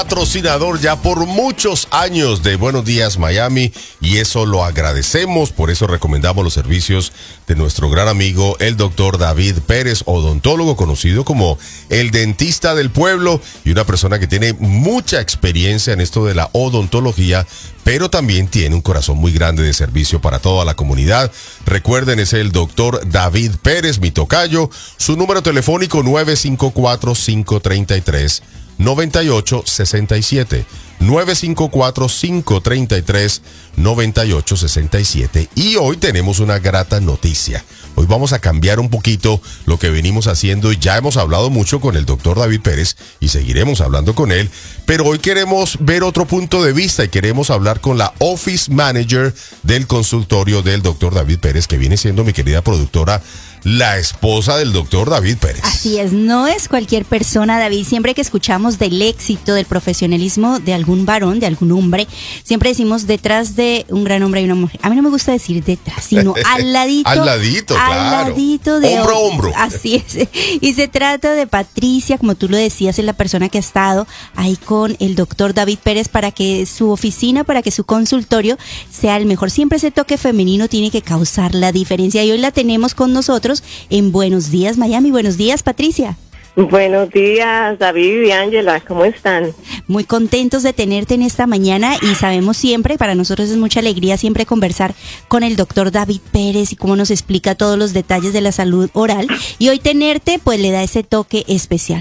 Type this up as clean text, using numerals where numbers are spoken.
Patrocinador ya por muchos años de Buenos Días Miami, y eso lo agradecemos. Por eso recomendamos los servicios de nuestro gran amigo el doctor David Pérez, odontólogo conocido como el dentista del pueblo y una persona que tiene mucha experiencia en esto de la odontología, pero también tiene un corazón muy grande de servicio para toda la comunidad. Recuerden, es el doctor David Pérez, mi tocayo. Su número telefónico 954-533-9867. 954-533-9867. Y hoy tenemos una grata noticia. Hoy vamos a cambiar un poquito lo que venimos haciendo, y ya hemos hablado mucho con el doctor David Pérez y seguiremos hablando con él, pero hoy queremos ver otro punto de vista y queremos hablar con la Office Manager del consultorio del doctor David Pérez, que viene siendo mi querida productora, la esposa del doctor David Pérez. Así es, no es cualquier persona, David. Siempre que escuchamos del éxito, del profesionalismo de algún varón, de algún hombre, siempre decimos detrás de un gran hombre hay una mujer. A mí no me gusta decir detrás, sino al ladito. Al ladito, claro. Al ladito de hombro a hombro. Así es. Y se trata de Patricia, como tú lo decías, es la persona que ha estado ahí con el doctor David Pérez para que su oficina, para que su consultorio sea el mejor. Siempre ese toque femenino tiene que causar la diferencia, y hoy la tenemos con nosotros en Buenos Días Miami. Buenos días, Patricia. Buenos días, David y Ángela, ¿cómo están? Muy contentos de tenerte en esta mañana, y sabemos siempre, para nosotros es mucha alegría siempre conversar con el doctor David Pérez y cómo nos explica todos los detalles de la salud oral, y hoy tenerte pues le da ese toque especial.